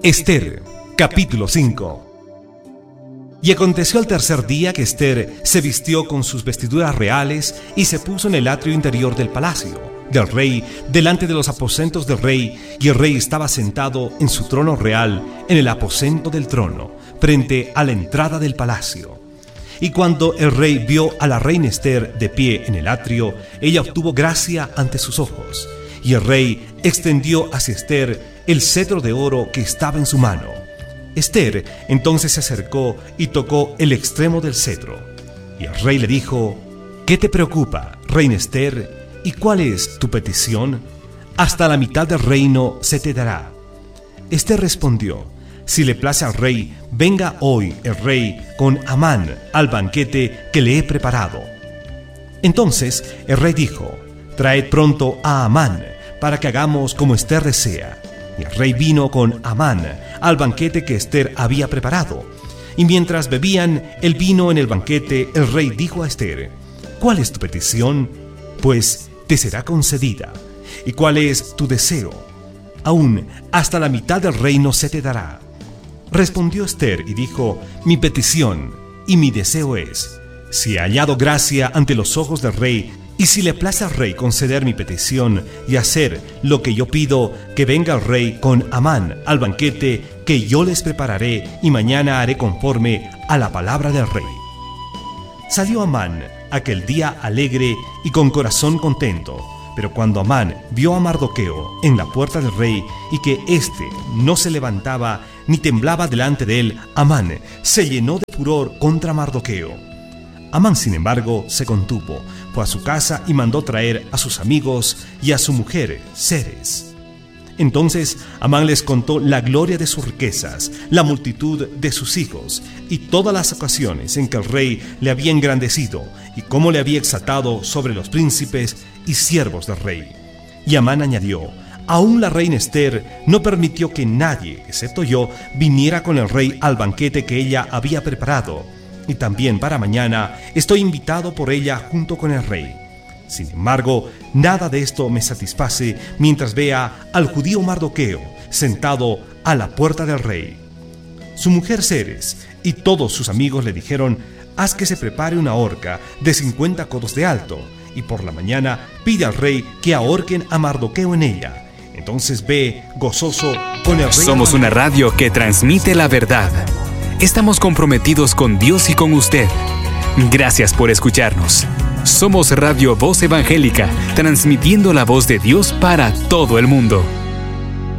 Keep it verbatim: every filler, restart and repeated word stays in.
Ester, capítulo cinco. Y aconteció al tercer día que Ester se vistió con sus vestiduras reales y se puso en el atrio interior del palacio del rey, delante de los aposentos del rey, y el rey estaba sentado en su trono real, en el aposento del trono, frente a la entrada del palacio. Y cuando el rey vio a la reina Ester de pie en el atrio, ella obtuvo gracia ante sus ojos. Y el rey extendió hacia Ester el cetro de oro que estaba en su mano. Ester entonces se acercó y tocó el extremo del cetro. Y el rey le dijo: ¿Qué te preocupa, reina Ester? ¿Y cuál es tu petición? Hasta la mitad del reino se te dará. Ester respondió: Si le place al rey, venga hoy el rey con Amán al banquete que le he preparado. Entonces el rey dijo: Traed pronto a Amán, para que hagamos como Ester desea. Y el rey vino con Amán al banquete que Ester había preparado. Y mientras bebían el vino en el banquete, el rey dijo a Ester: ¿Cuál es tu petición? Pues te será concedida. ¿Y cuál es tu deseo? Aún hasta la mitad del reino se te dará. Respondió Ester y dijo: Mi petición y mi deseo es, si he hallado gracia ante los ojos del rey, y si le place al rey conceder mi petición y hacer lo que yo pido, que venga el rey con Amán al banquete que yo les prepararé, y mañana haré conforme a la palabra del rey. Salió Amán aquel día alegre y con corazón contento. Pero cuando Amán vio a Mardoqueo en la puerta del rey y que éste no se levantaba ni temblaba delante de él, Amán se llenó de furor contra Mardoqueo. Amán, sin embargo, se contuvo, fue a su casa y mandó traer a sus amigos y a su mujer, Zeres. Entonces Amán les contó la gloria de sus riquezas, la multitud de sus hijos y todas las ocasiones en que el rey le había engrandecido y cómo le había exaltado sobre los príncipes y siervos del rey. Y Amán añadió: Aún la reina Ester no permitió que nadie, excepto yo, viniera con el rey al banquete que ella había preparado, y también para mañana estoy invitado por ella junto con el rey. Sin embargo, nada de esto me satisface mientras vea al judío Mardoqueo sentado a la puerta del rey. Su mujer Zeres y todos sus amigos le dijeron: Haz que se prepare una horca de cincuenta codos de alto, y por la mañana pide al rey que ahorquen a Mardoqueo en ella. Entonces ve gozoso con el rey. Somos una radio que transmite la verdad. Estamos comprometidos con Dios y con usted. Gracias por escucharnos. Somos Radio Voz Evangélica, transmitiendo la voz de Dios para todo el mundo.